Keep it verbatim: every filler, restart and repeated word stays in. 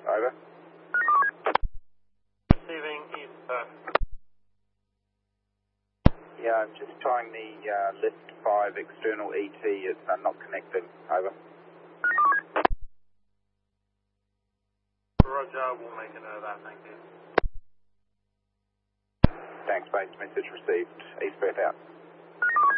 Over. Receiving East Perth. Yeah, I'm just trying the uh, lift five external E T. It's uh, not connecting. Over. Roger, we'll make a note of that, thank you. Thanks, base. Message received. East Perth out.